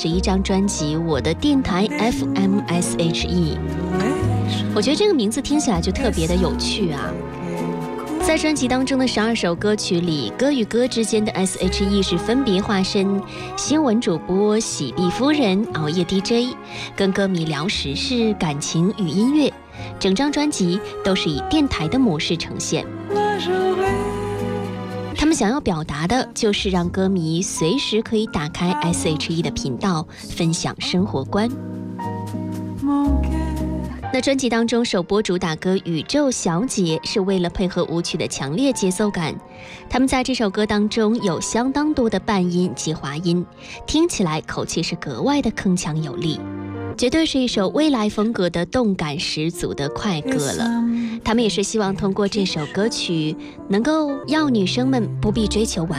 11张专辑《我的电台 FMSHE》。我觉得这个名字听起来就特别的有趣啊。在专辑当中的12首歌曲里，歌与歌之间的 SHE 是分别化身新闻主播、喜碧夫人、熬夜 DJ， 跟歌迷聊时事、感情与音乐。整张专辑都是以电台的模式呈现。他们想要表达的就是让歌迷随时可以打开 SHE 的频道，分享生活观。那专辑当中首播主打歌《宇宙小姐》是为了配合舞曲的强烈节奏感，他们在这首歌当中有相当多的半音及滑音，听起来口气是格外的铿锵有力，绝对是一首未来风格的动感十足的快歌了。他们也是希望通过这首歌曲能够要女生们不必追求完